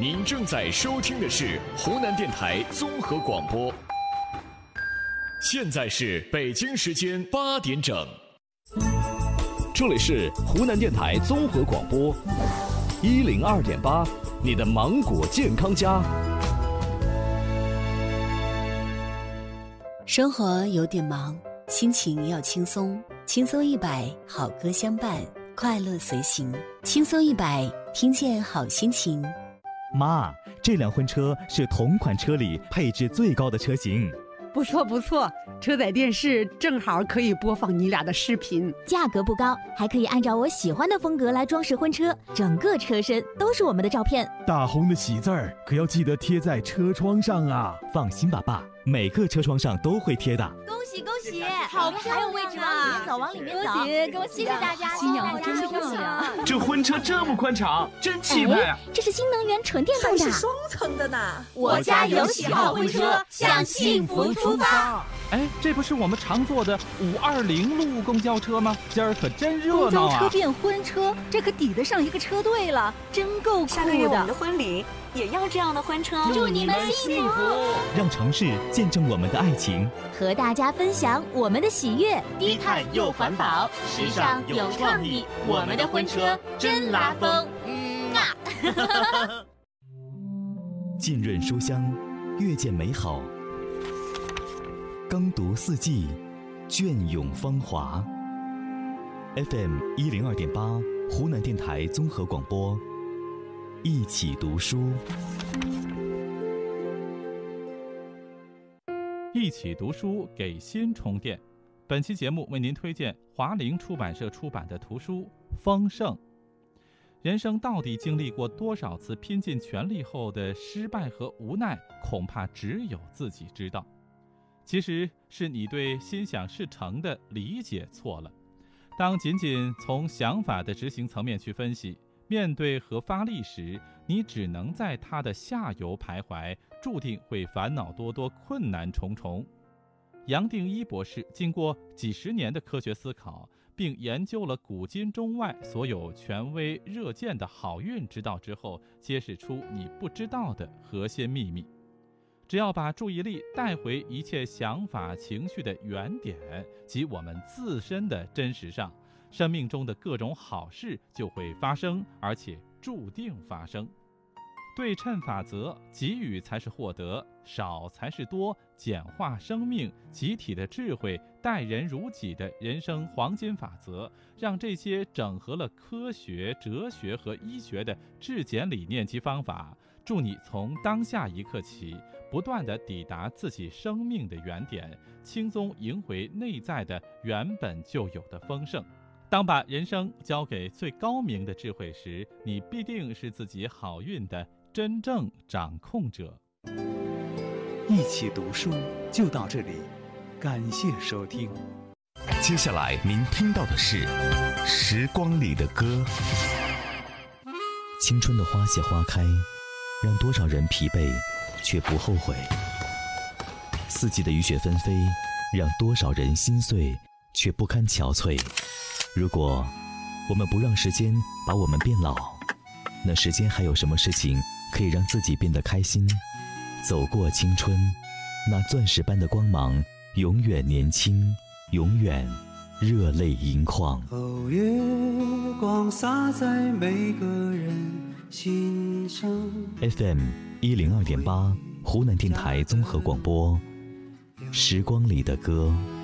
您正在收听的是湖南电台综合广播。现在是北京时间8点整，这里是湖南电台综合广播102.8，你的芒果健康家。 生活有点忙，心情要轻松，轻松100，好歌相伴，快乐随行。轻松100，听见好心情。 妈，这辆婚车是同款车里配置最高的车型。 不错不错，车载电视正好可以播放你俩的视频。 价格不高，还可以按照我喜欢的风格来装饰婚车，整个车身都是我们的照片。 大红的喜字儿可要记得贴在车窗上啊！ 放心吧，爸，每个车窗上都会贴的。 恭喜恭喜， 好漂亮啊！ 还有位置，往里面走， 恭喜恭喜！ 谢谢大家， 新娘真漂亮。 这婚车这么宽敞，真气派啊！ 这是新能源纯电动的， 还是双层的呢。 我家有喜好婚车，向幸福出发。 哎，这不是我们常坐的520路公交车吗？今儿可真热闹啊！ 公交车变婚车，这可抵得上一个车队了，真够酷的。 下个月我们的婚礼也要这样的婚车， 祝你们幸福， 让城市见证我们的爱情， 和大家分享我们的喜悦。 低碳又环保，时尚有创意，我们的婚车真拉风。 浸润书香，阅见美好。耕读四季，隽永芳华。FM 102.8，湖南电台综合广播，一起读书。 一起读书，给心充电。本期节目为您推荐华陵出版社出版的图书《丰盛》。人生到底经历过多少次拼尽全力后的失败和无奈，恐怕只有自己知道。其实是你对心想事成的理解错了。当仅仅从想法的执行层面去分析，面对和发力时，你只能在它的下游徘徊，注定会烦恼多多，困难重重。杨定一博士经过几十年的科学思考，并研究了古今中外所有权威热见的好运之道之后，揭示出你不知道的核心秘密。只要把注意力带回一切想法情绪的原点，即我们自身的真实上，生命中的各种好事就会发生，而且注定发生。对称法则，给予才是获得，少才是多，简化生命，集体的智慧，待人如己的人生黄金法则，让这些整合了科学、哲学和医学的质检理念及方法，助你从当下一刻起，不断地抵达自己生命的原点，轻松赢回内在的原本就有的丰盛。当把人生交给最高明的智慧时，你必定是自己好运的真正掌控者。 一起读书就到这里，感谢收听。 接下来您听到的是《时光里的歌》。 青春的花谢花开，让多少人疲惫却不后悔；四季的雨雪纷飞，让多少人心碎却不堪憔悴。如果我们不让时间把我们变老，那时间还有什么事情可以让自己变得开心？走过青春，那钻石般的光芒永远年轻，永远热泪盈眶。 哦，月光洒在每个人心上。 FM 102.8，湖南电台综合广播，时光里的歌。